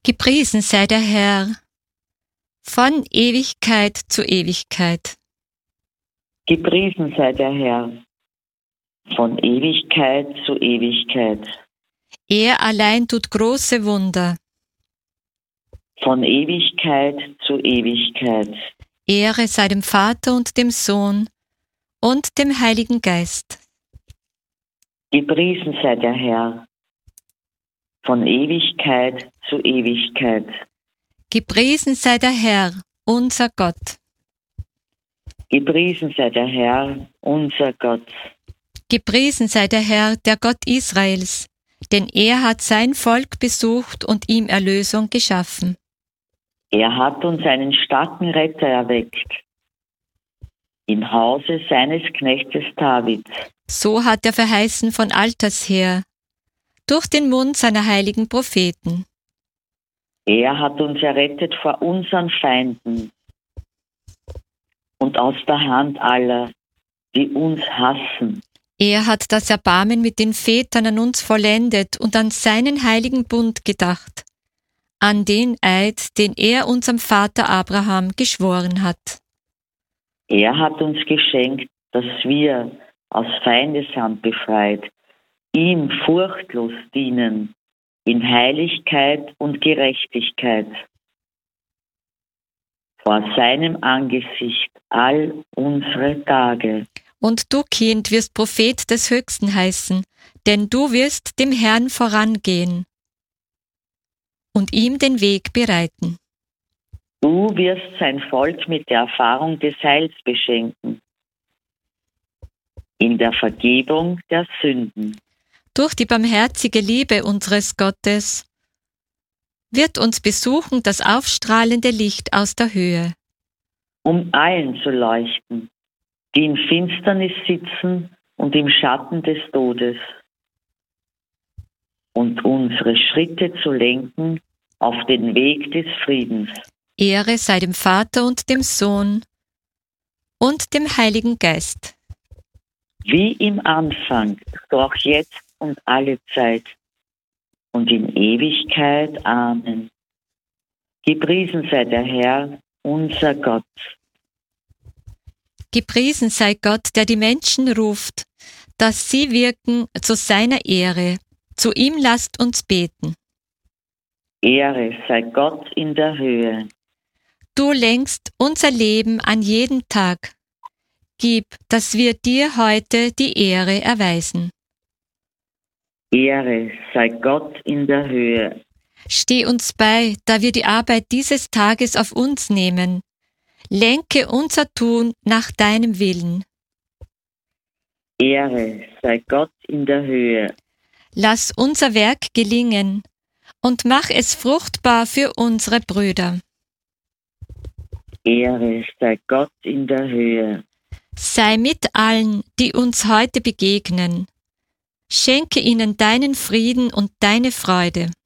Gepriesen sei der Herr von Ewigkeit zu Ewigkeit. Gepriesen sei der Herr von Ewigkeit zu Ewigkeit. Er allein tut große Wunder. Von Ewigkeit zu Ewigkeit. Ehre sei dem Vater und dem Sohn und dem Heiligen Geist. Gepriesen sei der Herr von Ewigkeit zu Ewigkeit. Gepriesen sei der Herr, unser Gott. Gepriesen sei der Herr, unser Gott. Gepriesen sei der Herr, der Gott Israels, denn er hat sein Volk besucht und ihm Erlösung geschaffen. Er hat uns einen starken Retter erweckt, im Hause seines Knechtes David. So hat er verheißen von alters her, durch den Mund seiner heiligen Propheten. Er hat uns errettet vor unseren Feinden und aus der Hand aller, die uns hassen. Er hat das Erbarmen mit den Vätern an uns vollendet und an seinen heiligen Bund gedacht, an den Eid, den er unserem Vater Abraham geschworen hat. Er hat uns geschenkt, dass wir, aus Feindeshand befreit, ihm furchtlos dienen, in Heiligkeit und Gerechtigkeit, vor seinem Angesicht all unsere Tage. Und du, Kind, wirst Prophet des Höchsten heißen, denn du wirst dem Herrn vorangehen und ihm den Weg bereiten. Du wirst sein Volk mit der Erfahrung des Heils beschenken, in der Vergebung der Sünden. Durch die barmherzige Liebe unseres Gottes wird uns besuchen das aufstrahlende Licht aus der Höhe, um allen zu leuchten, die in Finsternis sitzen und im Schatten des Todes, und unsere Schritte zu lenken auf den Weg des Friedens. Ehre sei dem Vater und dem Sohn und dem Heiligen Geist. Wie im Anfang, so auch jetzt und alle Zeit und in Ewigkeit. Amen. Gepriesen sei der Herr, unser Gott. Gepriesen sei Gott, der die Menschen ruft, dass sie wirken zu seiner Ehre. Zu ihm lasst uns beten. Ehre sei Gott in der Höhe. Du lenkst unser Leben an jeden Tag. Gib, dass wir dir heute die Ehre erweisen. Ehre sei Gott in der Höhe. Steh uns bei, da wir die Arbeit dieses Tages auf uns nehmen. Lenke unser Tun nach deinem Willen. Ehre sei Gott in der Höhe. Lass unser Werk gelingen und mach es fruchtbar für unsere Brüder. Ehre sei Gott in der Höhe. Sei mit allen, die uns heute begegnen. Schenke ihnen deinen Frieden und deine Freude.